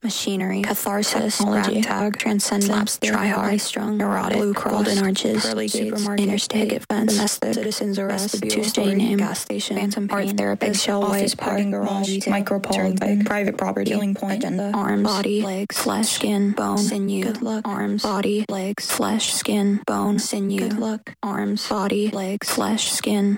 machinery, catharsis, technology, tag, transcendence, try-hard, high-strung, neurotic, blue cross, golden arches, pearly supermarket, interstate, picket fence, domestic, citizens arrest, Tuesday name, gas station, phantom art therapist, shell office, parking garage, micropole, private property, healing point, agenda, arms, body, legs, flesh, skin, bone, sinew, good luck, arms, body, legs, flesh, skin, bone, sinew, good luck, arms, body, legs, flesh, skin,